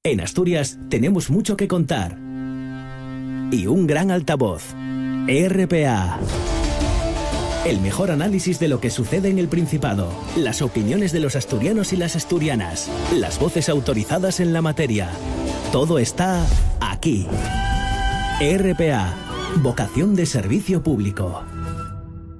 En Asturias tenemos mucho que contar. Y un gran altavoz. RPA. El mejor análisis de lo que sucede en el Principado. Las opiniones de los asturianos y las asturianas. Las voces autorizadas en la materia. Todo está aquí. RPA. Vocación de servicio público.